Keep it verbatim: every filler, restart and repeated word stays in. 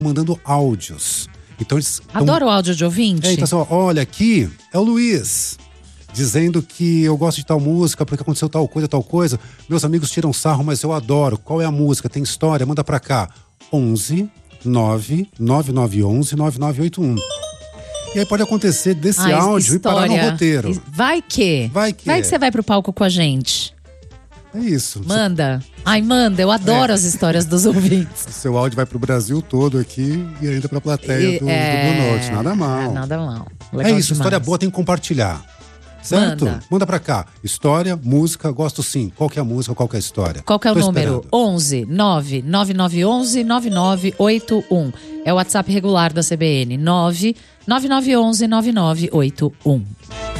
mandando áudios. Então eles Adoro o áudio de ouvinte. É, então assim, ó, olha, aqui é o Luiz, dizendo que eu gosto de tal música porque aconteceu tal coisa, tal coisa. Meus amigos tiram sarro, mas eu adoro. Qual é a música? Tem história? Manda pra cá. onze nove nove nove um um nove nove oito um. E aí pode acontecer desse Ai, áudio história. e parar no roteiro. Vai que. Vai que. Vai que você vai pro palco com a gente. É isso. Manda. Ai, manda. Eu adoro é. as histórias dos ouvintes. O seu áudio vai pro Brasil todo aqui e ainda pra plateia e, do, é... do Blue Note. Nada mal. É, nada mal. Legal é isso, demais. História boa tem que compartilhar. Certo? Manda. Manda pra cá. História, música, gosto sim. Qual que é a música, qual que é a história? Qual que é o Tô número? esperando. onze nove nove nove um um nove nove oito um. É o WhatsApp regular da C B N. nove nove nove um um nove nove oito um.